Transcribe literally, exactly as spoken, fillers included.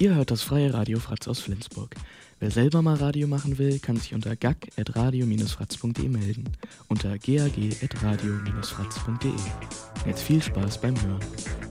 Ihr hört das freie Radio Fratz aus Flensburg. Wer selber mal Radio machen will, kann sich unter gag at radio dash fratz punkt de melden. Unter gag at radio dash fratz punkt de. Jetzt viel Spaß beim Hören.